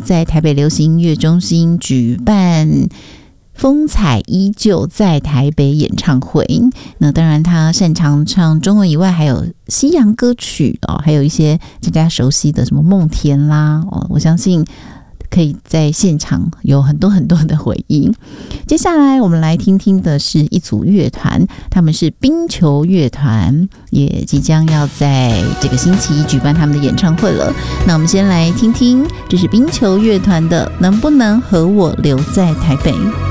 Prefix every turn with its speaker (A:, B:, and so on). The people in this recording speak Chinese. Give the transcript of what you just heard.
A: 在台北流行音乐中心举办风采依旧在台北演唱会。那当然他擅长唱中文以外还有西洋歌曲还有一些大家熟悉的什么梦田啦我相信可以在现场有很多很多的回忆。接下来我们来听听的是一组乐团，他们是冰球乐团，也即将要在这个星期一举办他们的演唱会了。那我们先来听听，这是冰球乐团的《能不能和我留在台北》。